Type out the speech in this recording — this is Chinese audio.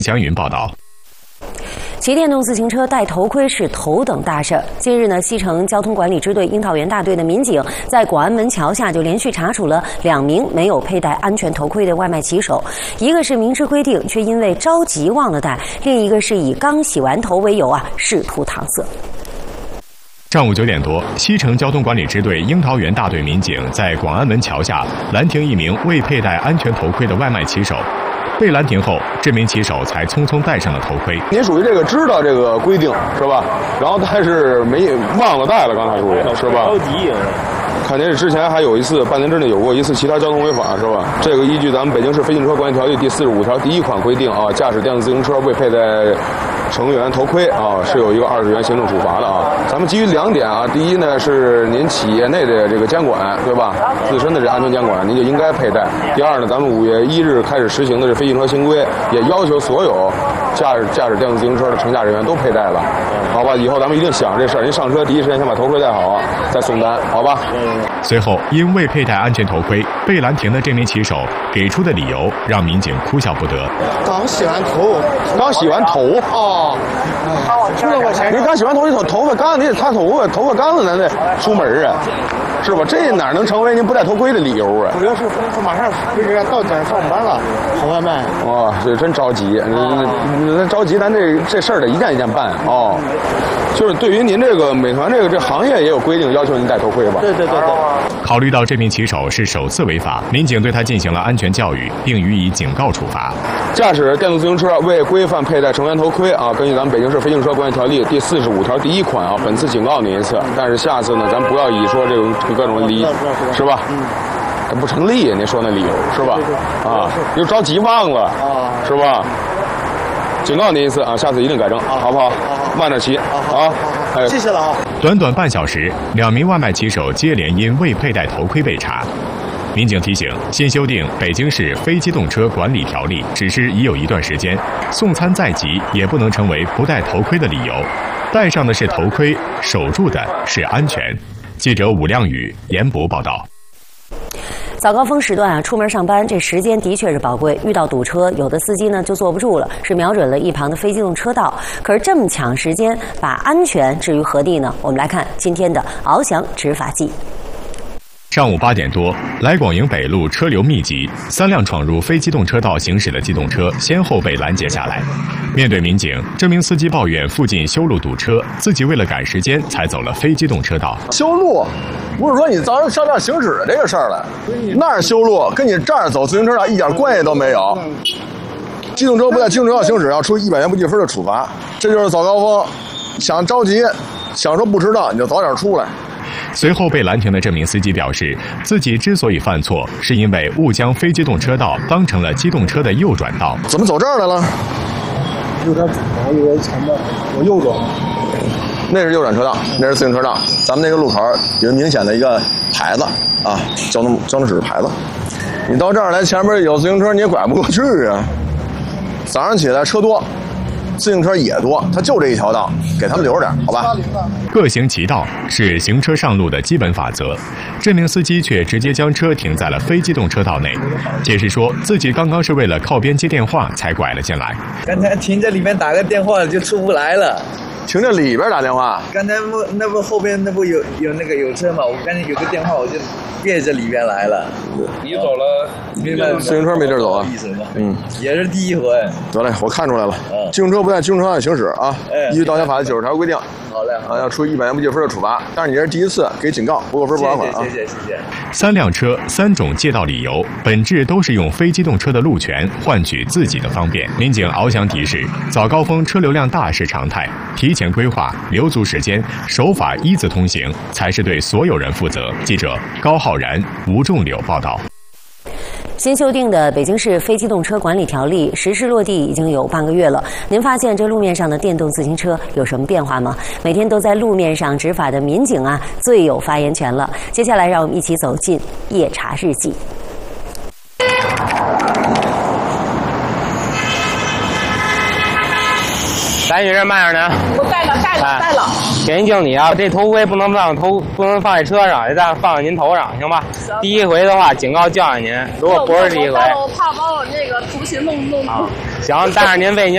江云报道。 骑电动自行车戴头盔是头等大事。近日呢，西城交通管理支队樱桃园大队的民警在广安门桥下就连续查处了2名没有佩戴安全头盔的外卖骑手，一个是明知规定却因为着急忘了戴，另一个是以刚洗完头为由试图搪塞。 上午9点多，西城交通管理支队樱桃园大队民警在广安门桥下拦停一名未佩戴安全头盔的外卖骑手。被拦停后，这名骑手才匆匆戴上了头盔。 您属于这个知道这个规定是吧？然后但是忘了戴了，刚才属于是吧？ 着急。 看您是之前还有一次，半年之内有过一次其他交通违法是吧？这个依据咱们北京市非机动车管理条例第45条第1款规定啊，驾驶电动自行车未佩戴乘员头盔啊，是有一个20元行政处罚的啊。咱们基于2点啊，第一呢是您企业内的这个监管对吧？自身的这安全监管您就应该佩戴。第二呢，咱们5月1日开始实行的这非机动车新规，也要求所有驾驶电动自行车的乘驾人员都佩戴了，好吧？以后咱们一定想这事儿，您上车第一时间先把头盔戴好，再送单，好吧？ 随后，因未佩戴安全头盔被拦停的这名骑手给出的理由让民警哭笑不得。 刚洗完头哦，你刚洗完头，你头发干了，你得擦头发干了咱得出门啊，是吧？这哪能成为您不戴头盔的理由啊？ 主要是马上就是到点上班了，跑外卖。 哇，这真着急，你着急，咱这事儿得一件一件办哦。就是对于您这个美团这行业也有规定要求您戴头盔吧？ 对。 考虑到这名骑手是首次违法，民警对他进行了安全教育，并予以警告处罚。 驾驶电动自行车未规范佩戴乘员头盔啊，根据咱们北京市非机动车管理条例第45条第1款啊，本次警告您一次，但是下次呢，咱不要以说这种各种理，是吧？不成立，您说那理由是吧？啊，又着急忘了，是吧？警告您一次啊，下次一定改正，好不好？慢点骑啊！ 谢谢了啊！ 短短半小时，2名外卖骑手接连因未佩戴头盔被查。民警提醒，新修订《北京市非机动车管理条例》实施已有一段时间，送餐再急也不能成为不戴头盔的理由。戴上的是头盔，守住的是安全。记者武亮宇、严博报道。 早高峰时段出门上班这时间的确是宝贵，遇到堵车，有的司机呢就坐不住了，是瞄准了一旁的非机动车道。可是这么抢时间，把安全置于何地呢？我们来看今天的翱翔执法记。 上午8点多，来广营北路车流密集，3辆闯入非机动车道行驶的机动车先后被拦截下来。面对民警，这名司机抱怨附近修路堵车，自己为了赶时间才走了非机动车道。 修路不是说你早上上这儿行驶的这个事儿了，那儿修路跟你这儿走自行车道一点关系都没有。机动车不在机动车道行驶要处100元不记分的处罚，这就是早高峰，想着急，想说不迟到你就早点出来。 随后被拦停的这名司机表示，自己之所以犯错，是因为误将非机动车道当成了机动车的右转道。 怎么走这儿来了？ 右转前面，我右转。 那是右转车道，那是自行车道。咱们那个路口有明显的一个牌子啊，交通指示牌子。你到这儿来，前面有自行车，你也拐不过去啊。早上起来车多。自行车也多，它就这一条道，给他们留着点，好吧？ 各行其道是行车上路的基本法则。这名司机却直接将车停在了非机动车道内，解释说自己刚刚是为了靠边接电话才拐了进来。 刚才停在里面打个电话就出不来了。 停在里边打电话？ 刚才那不后边那不有车嘛？我刚才有个电话我就别着里边来了。 你走了， 明白？自行车没地儿走啊？ 也是第一回。 得嘞，我看出来了。机动车不在机动车道行驶啊，依据道歉法的90条规定。 好嘞， 要处100元不记分的处罚。但是你这是第一次，给警告，不过分不罚款啊。 谢谢。 3辆车3种借道理由，本质都是用非机动车的路权换取自己的方便。民警翱翔提示，早高峰车流量大是常态，提前规划，留足时间，守法一字通行，才是对所有人负责。记者高浩然、吴仲柳报道。 新修订的《北京市非机动车管理条例》实施落地已经有半个月了，您发现这路面上的电动自行车有什么变化吗？每天都在路面上执法的民警最有发言权了。接下来让我们一起走进夜查日记。 咱女士慢点呢。 我带了。 给您敬礼啊！这头盔不能放在车上，得放在您头上，行吧？第一回的话，警告教育您。如果不是第一回， 我怕把我那个头衔弄。 行，但是您为您